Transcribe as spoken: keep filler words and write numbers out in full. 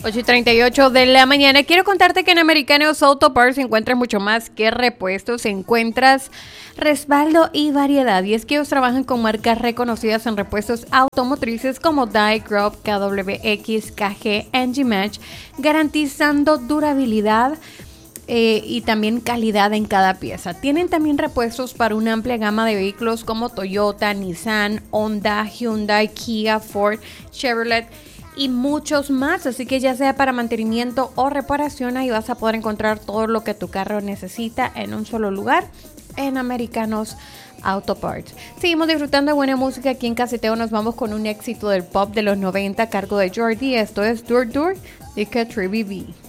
ocho y treinta y ocho de la mañana. Quiero contarte que en Americanos Auto Parts encuentras mucho más que repuestos. Encuentras respaldo y variedad. Y es que ellos trabajan con marcas reconocidas en repuestos automotrices como Dye, Grubb, K W X, K G, N G Match, garantizando durabilidad Eh, y también calidad en cada pieza. Tienen también repuestos para una amplia gama de vehículos como Toyota, Nissan, Honda, Hyundai, Kia, Ford, Chevrolet y muchos más. Así que ya sea para mantenimiento o reparación, ahí vas a poder encontrar todo lo que tu carro necesita en un solo lugar en Americanos Auto Parts. Seguimos disfrutando de buena música aquí en Caseteo. Nos vamos con un éxito del pop de los noventa a cargo de Jordi. Esto es Dur Dur y Katrina B B.